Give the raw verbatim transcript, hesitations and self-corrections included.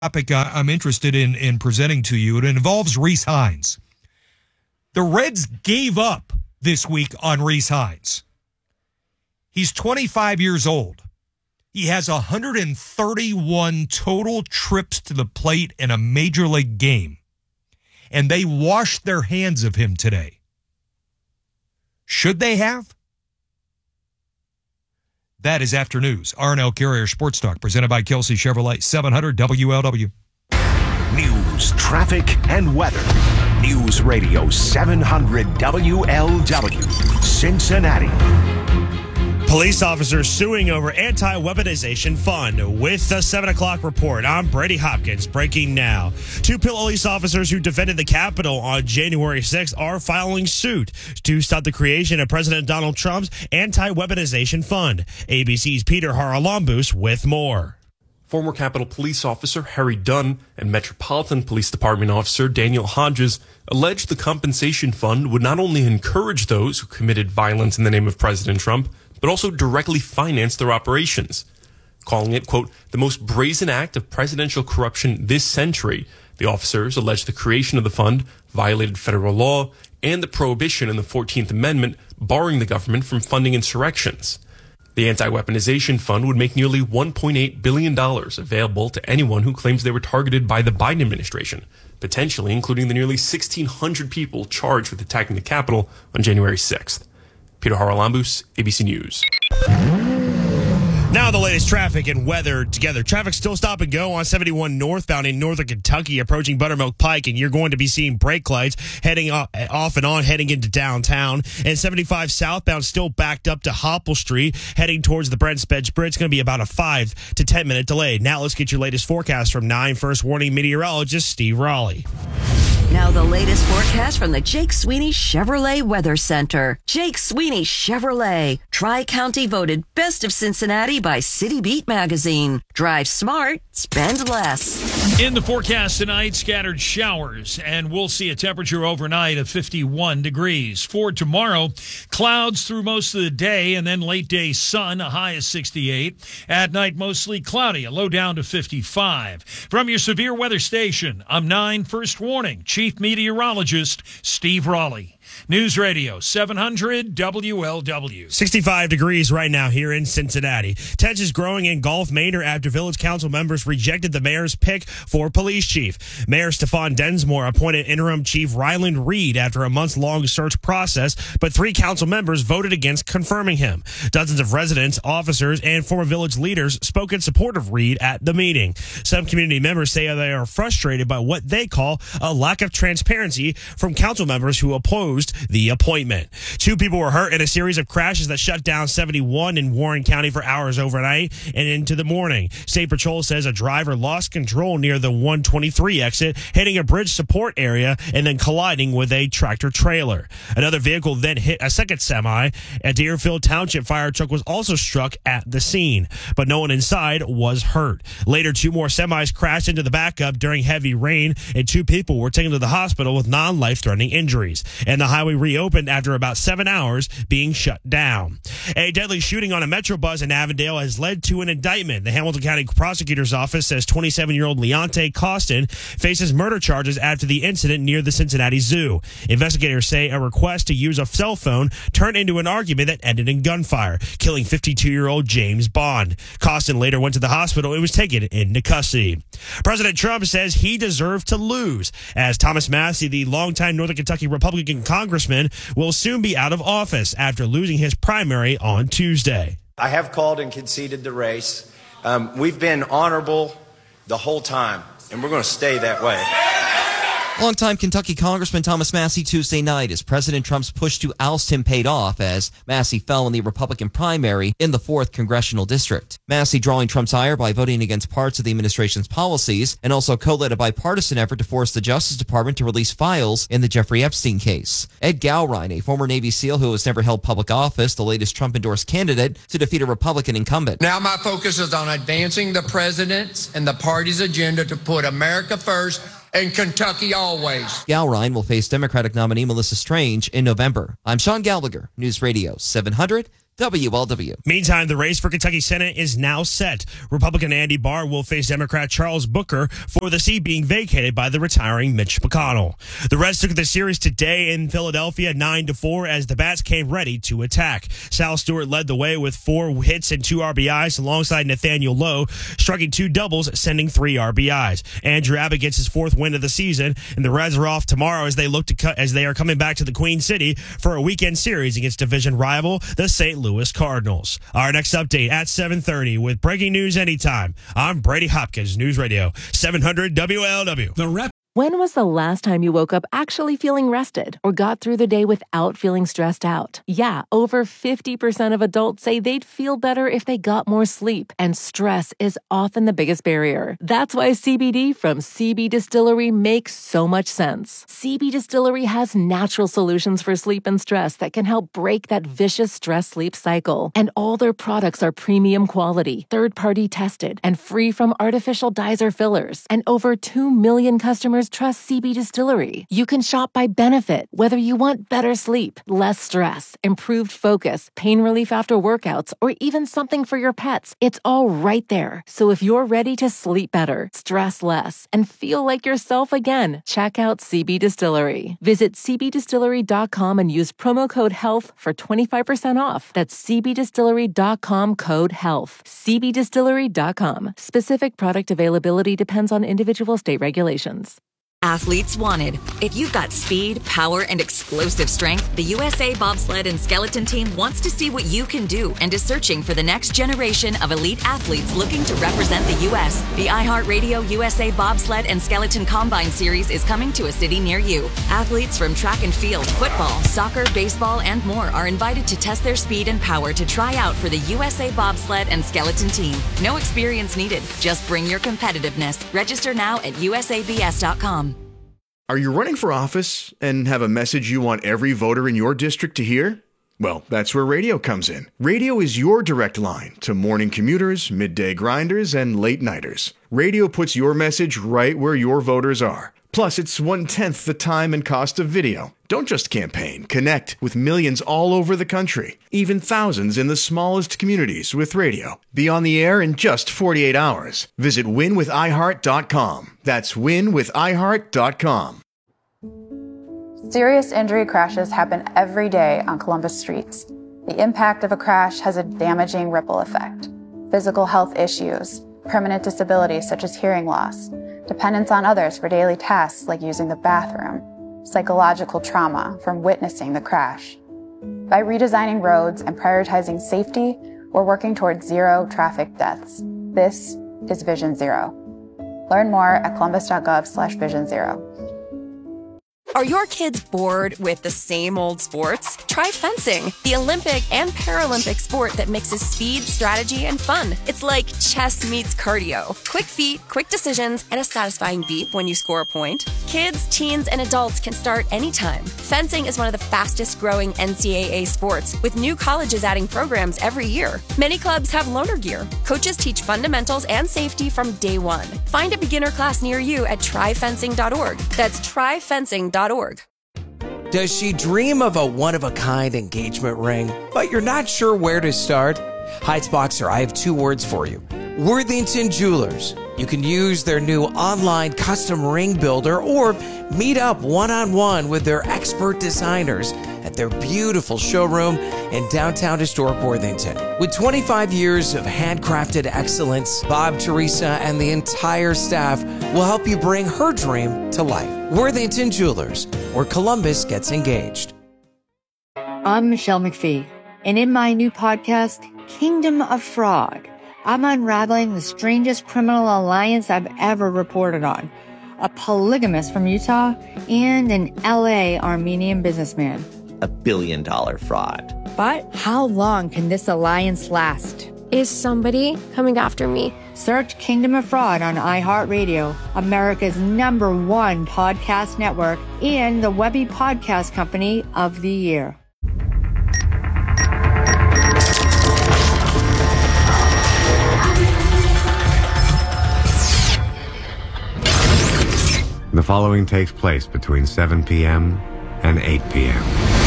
topic I'm interested in, in presenting to you. It involves Rece Hines. The Reds gave up this week on Rece Hines. He's twenty-five years old. He has one hundred thirty-one total trips to the plate in a major league game. And they washed their hands of him today. Should they have? That is after news. R and L Carrier Sports Talk, presented by Kelsey Chevrolet, seven hundred W L W. News, traffic, and weather. News Radio seven hundred W L W, Cincinnati. Police officers suing over anti-weaponization fund. With the seven o'clock report, I'm Brady Hopkins. Breaking now. Two police officers who defended the Capitol on January sixth are filing suit to stop the creation of President Donald Trump's anti-weaponization fund. A B C's Peter Haralambous with more. Former Capitol Police Officer Harry Dunn and Metropolitan Police Department Officer Daniel Hodges alleged the compensation fund would not only encourage those who committed violence in the name of President Trump, but also directly finance their operations. Calling it, quote, the most brazen act of presidential corruption this century, the officers alleged the creation of the fund violated federal law and the prohibition in the fourteenth Amendment barring the government from funding insurrections. The anti-weaponization fund would make nearly one point eight billion dollars available to anyone who claims they were targeted by the Biden administration, potentially including the nearly sixteen hundred people charged with attacking the Capitol on January sixth. Peter Haralambous, A B C News. Now the latest traffic and weather together. Traffic still stop and go on seventy-one northbound in northern Kentucky approaching Buttermilk Pike, and you're going to be seeing brake lights heading off and on heading into downtown. And seventy-five southbound still backed up to Hopple Street heading towards the Brent Spence Bridge. It's going to be about a five to ten minute delay. Now let's get your latest forecast from nine First Warning meteorologist Steve Raleigh. Now the latest forecast from the Jake Sweeney Chevrolet Weather Center. Jake Sweeney Chevrolet, Tri-County voted Best of Cincinnati by City Beat magazine. Drive smart, spend less. In the forecast tonight, scattered showers, and we'll see a temperature overnight of fifty-one degrees. For tomorrow, clouds through most of the day, and then late day sun, a high of sixty-eight. At night, mostly cloudy, a low down to fifty-five. From your severe weather station, I'm nine First Warning Chief Meteorologist Steve Raleigh. News Radio seven hundred W L W. sixty-five degrees right now here in Cincinnati. Tensions growing in Gulf Manor after village council members rejected the mayor's pick for police chief. Mayor Stefan Densmore appointed interim chief Ryland Reed after a months-long search process, but three council members voted against confirming him. Dozens of residents, officers, and former village leaders spoke in support of Reed at the meeting. Some community members say they are frustrated by what they call a lack of transparency from council members who opposed the appointment. Two people were hurt in a series of crashes that shut down seventy-one in Warren County for hours overnight and into the morning. State Patrol says a driver lost control near the one twenty-three exit, hitting a bridge support area and then colliding with a tractor trailer. Another vehicle then hit a second semi. A Deerfield Township fire truck was also struck at the scene, but no one inside was hurt. Later, two more semis crashed into the backup during heavy rain, and two people were taken to the hospital with non-life-threatening injuries. And the highway reopened after about seven hours being shut down. A deadly shooting on a Metro bus in Avondale has led to an indictment. The Hamilton County Prosecutor's Office says twenty-seven-year-old Leonte Costin faces murder charges after the incident near the Cincinnati Zoo. Investigators say a request to use a cell phone turned into an argument that ended in gunfire, killing fifty-two-year-old James Bond. Costin later went to the hospital and was taken into custody. President Trump says he deserved to lose, as Thomas Massie, the longtime Northern Kentucky Republican congressman, will soon be out of office after losing his primary on Tuesday. I have called and conceded the race. Um, we've been honorable the whole time, and we're going to stay that way. Longtime Kentucky Congressman Thomas Massie Tuesday night as President Trump's push to oust him paid off as Massie fell in the Republican primary in the fourth Congressional District. Massie drawing Trump's ire by voting against parts of the administration's policies and also co-led a bipartisan effort to force the Justice Department to release files in the Jeffrey Epstein case. Ed Gowrine, a former Navy SEAL who has never held public office, the latest Trump-endorsed candidate to defeat a Republican incumbent. Now my focus is on advancing the president's and the party's agenda to put America first and Kentucky always. Gowrine will face Democratic nominee Melissa Strange in November. I'm Sean Gallagher, News Radio seven hundred W L W. Meantime, the race for Kentucky Senate is now set. Republican Andy Barr will face Democrat Charles Booker for the seat being vacated by the retiring Mitch McConnell. The Reds took the series today in Philadelphia nine to four as the bats came ready to attack. Sal Stewart led the way with four hits and two R B Is alongside Nathaniel Lowe, striking two doubles, sending three R B Is. Andrew Abbott gets his fourth win of the season, and the Reds are off tomorrow as they look to cut as they are coming back to the Queen City for a weekend series against division rival, the Saint Louis Cardinals. Our next update at seven thirty with breaking news anytime. I'm Brady Hopkins, News Radio seven hundred W L W. The rep. When was the last time you woke up actually feeling rested or got through the day without feeling stressed out? Yeah, over fifty percent of adults say they'd feel better if they got more sleep, and stress is often the biggest barrier. That's why C B D from C B Distillery makes so much sense. C B Distillery has natural solutions for sleep and stress that can help break that vicious stress-sleep cycle. And all their products are premium quality, third-party tested, and free from artificial dyes or fillers. And over two million customers trust C B Distillery. You can shop by benefit, whether you want better sleep, less stress, improved focus, pain relief after workouts, or even something for your pets. It's all right there. So if you're ready to sleep better, stress less, and feel like yourself again, check out C B Distillery. Visit c b distillery dot com and use promo code HEALTH for twenty-five percent off. That's c b distillery dot com code HEALTH. c b distillery dot com. Specific product availability depends on individual state regulations. Athletes wanted. If you've got speed, power, and explosive strength, the U S A Bobsled and Skeleton Team wants to see what you can do and is searching for the next generation of elite athletes looking to represent the U S The iHeartRadio U S A Bobsled and Skeleton Combine Series is coming to a city near you. Athletes from track and field, football, soccer, baseball, and more are invited to test their speed and power to try out for the U S A Bobsled and Skeleton Team. No experience needed. Just bring your competitiveness. Register now at u s a b s dot com. Are you running for office and have a message you want every voter in your district to hear? Well, that's where radio comes in. Radio is your direct line to morning commuters, midday grinders, and late nighters. Radio puts your message right where your voters are. Plus, it's one-tenth the time and cost of video. Don't just campaign. Connect with millions all over the country, even thousands in the smallest communities with radio. Be on the air in just forty-eight hours. Visit win with i heart dot com. That's win with i heart dot com. Serious injury crashes happen every day on Columbus streets. The impact of a crash has a damaging ripple effect. Physical health issues, permanent disabilities such as hearing loss, dependence on others for daily tasks like using the bathroom, psychological trauma from witnessing the crash. By redesigning roads and prioritizing safety, we're working towards zero traffic deaths. This is Vision Zero. Learn more at columbus.gov slash vision zero. Are your kids bored with the same old sports? Try fencing, the Olympic and Paralympic sport that mixes speed, strategy, and fun. It's like chess meets cardio. Quick feet, quick decisions, and a satisfying beep when you score a point. Kids, teens, and adults can start anytime. Fencing is one of the fastest growing N C double A sports, with new colleges adding programs every year. Many clubs have loaner gear. Coaches teach fundamentals and safety from day one. Find a beginner class near you at try fencing dot org. That's try fencing dot org. Does she dream of a one-of-a-kind engagement ring, but you're not sure where to start? Heights Boxer, I have two words for you. Worthington Jewelers. You can use their new online custom ring builder or meet up one-on-one with their expert designers at their beautiful showroom in downtown historic Worthington. With twenty-five years of handcrafted excellence, Bob, Teresa, and the entire staff will help you bring her dream to life. Worthington Jewelers, where Columbus gets engaged. I'm Michelle McPhee, and in my new podcast, Kingdom of Fraud, I'm unraveling the strangest criminal alliance I've ever reported on. A polygamist from Utah and an L A Armenian businessman. A billion dollar fraud. But how long can this alliance last? Is somebody coming after me? Search Kingdom of Fraud on iHeartRadio, America's number one podcast network, and the Webby Podcast Company of the Year. The following takes place between seven p.m. and eight p.m.